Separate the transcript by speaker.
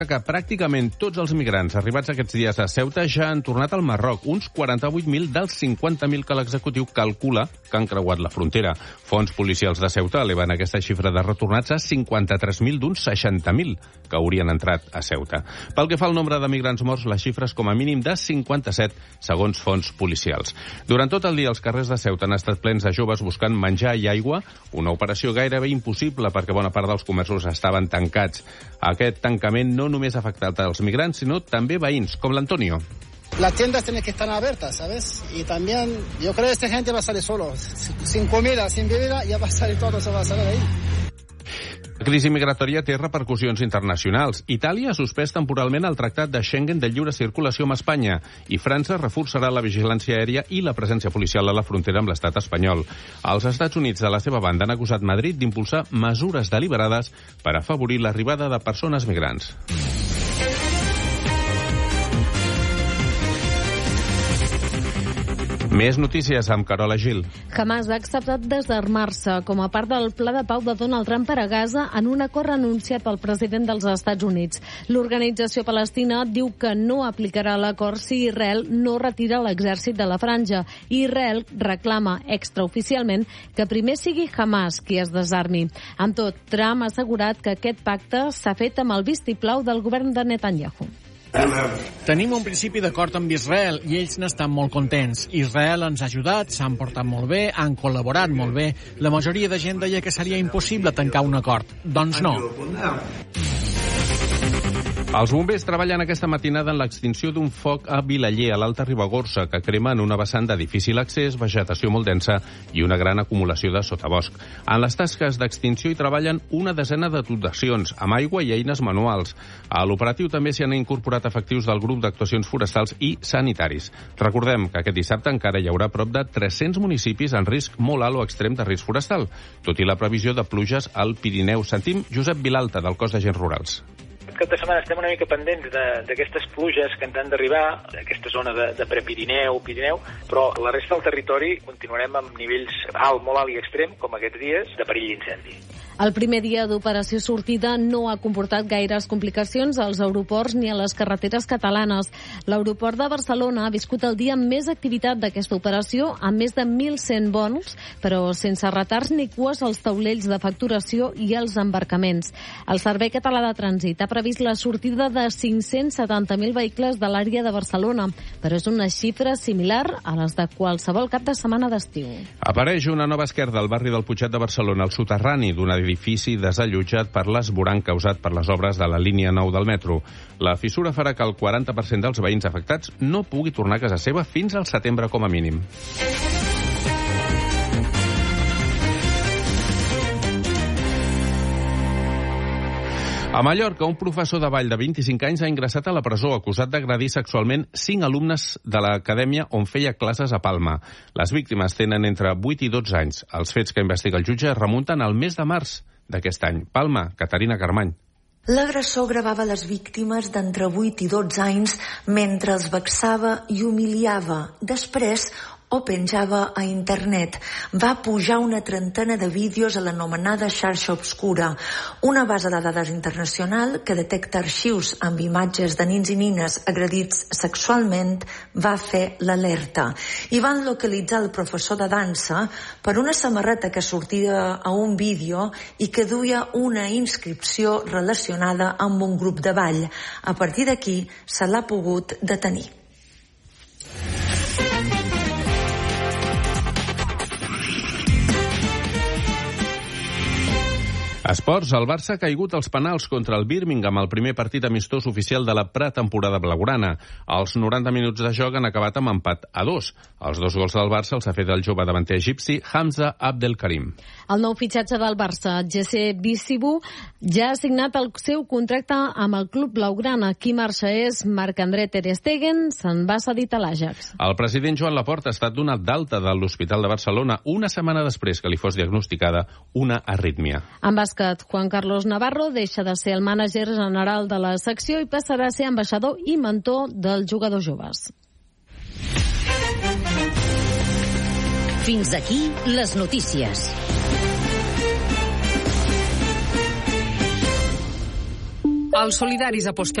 Speaker 1: que pràcticament tots els migrants arribats aquests dies a Ceuta ja han tornat al Marroc, uns 48.000 dels 50.000 que l'executiu calcula que han creuat la frontera. Fons policials de Ceuta eleven aquesta xifra de retornats a 53.000 d'uns 60.000 que haurien entrat a Ceuta. Pel que fa al nombre de migrants morts, la xifra és com a mínim de 57, segons fons policials. Durant tot el dia, els carrers de Ceuta han estat plens de joves buscant menjar i aigua, una operació gairebé impossible perquè bona part dels comerços estaven tancats. Aquest tancament no només ha afectat als migrants, sinó també veïns, com l'Antonio.
Speaker 2: Las tiendas tienen que estar abiertas, ¿sabes? Y también yo creo que esta gente va a salir solo. Sin comida, sin bebida, ya va a salir todo, se va a salir ahí.
Speaker 1: La crisi migratòria té repercussions internacionals. Itàlia ha suspès temporalment el tractat de Schengen de lliure circulació amb Espanya i França reforçarà la vigilància aèria i la presència policial a la frontera amb l'estat espanyol. Els Estats Units, de la seva banda, han acusat Madrid d'impulsar mesures deliberades per afavorir l'arribada de persones migrants. Més notícies amb Carola Gil.
Speaker 3: Hamas ha acceptat desarmar-se com a part del pla de pau de Donald Trump per a Gaza en un acord anunciat pel president dels Estats Units. L'organització palestina diu que no aplicarà l'acord si Israel no retira l'exèrcit de la franja. Israel reclama extraoficialment que primer sigui Hamas qui es desarmi. Amb tot, Trump ha assegurat que aquest pacte s'ha fet amb el vistiplau del govern de Netanyahu.
Speaker 4: Tenim un principi d'acord amb Israel i ells n'estan molt contents. Israel ens ha ajudat, s'han portat molt bé, han col·laborat molt bé. La majoria de gent deia que seria impossible tancar un acord. Doncs no.
Speaker 1: Els bombers treballen aquesta matinada en l'extinció d'un foc a Vilaller, a l'Alta Ribagorça, que crema en una vessant de difícil accés, vegetació molt densa i una gran acumulació de sotabosc. En les tasques d'extinció hi treballen una desena de dotacions, amb aigua i eines manuals. A l'operatiu també s'hi han incorporat efectius del grup d'actuacions forestals i sanitaris. Recordem que aquest dissabte encara hi haurà prop de 300 municipis en risc molt alt o extrem de risc forestal, tot i la previsió de pluges al Pirineu. Sentim Josep Vilalta, del Cos d'Agents Rurals.
Speaker 5: Aquest cap de setmana estem una mica pendents d'aquestes pluges que ens han d'arribar, d'aquesta zona de Prepirineu, Pirineu, però la resta del territori continuarem amb nivells alt, molt alt i extrem, com aquests dies, de perill d'incendi.
Speaker 3: El primer dia d'operació sortida no ha comportat gaires complicacions als aeroports ni a les carreteres catalanes. L'aeroport de Barcelona ha viscut el dia amb més activitat d'aquesta operació, amb més de 1.100 vols, però sense retards ni cues als taulells de facturació i als embarcaments. El Servei Català de Trànsit ha previst la sortida de 570.000 vehicles de l'àrea de Barcelona, però és una xifra similar a les de qualsevol cap de setmana d'estiu.
Speaker 1: Apareix una nova esquerda al barri del Putxet de Barcelona, al soterrani d'un edifici desallotjat per l'esborrany causat per les obres de la línia 9 del metro. La fissura farà que el 40% dels veïns afectats no pugui tornar a casa seva fins al setembre com a mínim. A Mallorca, un professor de ball de 25 anys ha ingressat a la presó acusat d'agredir sexualment 5 alumnes de l'acadèmia on feia classes a Palma. Les víctimes tenen entre 8 i 12 anys. Els fets que investiga el jutge remunten al mes de març d'aquest any. Palma, Caterina Carmany.
Speaker 6: L'agressor gravava les víctimes d'entre 8 i 12 anys mentre els vexava i humiliava. Després o penjava a internet. Va pujar una trentena de vídeos a l'anomenada xarxa obscura, una base de dades internacional que detecta arxius amb imatges de nins i nines agredits sexualment, va fer l'alerta. I van localitzar el professor de dansa per una samarreta que sortia a un vídeo i que duia una inscripció relacionada amb un grup de ball. A partir d'aquí se l'ha pogut detenir.
Speaker 1: Esports, el Barça ha caigut als penals contra el Birmingham, el primer partit amistós oficial de la pretemporada blaugrana. Els 90 minuts de joc han acabat amb empat a 2. Els 2 gols del Barça els ha fet el jove davanter egipci Hamza Abdelkarim.
Speaker 3: El nou fitxatge del Barça, Jesse Bissibu, ja ha signat el seu contracte amb el club blaugrana. Qui marxa és Marc-André ter Stegen, se'n va cedit a l'Ajax.
Speaker 1: El president Joan Laporta ha estat donat d'alta de l'Hospital de Barcelona una setmana després que li fos diagnosticada una arrítmia.
Speaker 3: En bàsquet, Juan Carlos Navarro deixa de ser el mànager general de la secció i passarà a ser ambaixador i mentor dels jugadors joves.
Speaker 7: Fins aquí les notícies. Els solidaris aposten